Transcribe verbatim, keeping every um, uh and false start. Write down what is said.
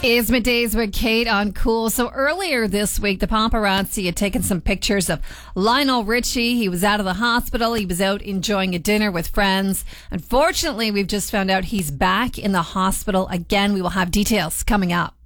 Is middays with Kate on Cool. So earlier this week, the paparazzi had taken some pictures of Lionel Richie. He was out of the hospital. He was out enjoying a dinner with friends. Unfortunately, we've just found out he's back in the hospital again. We will have details coming up.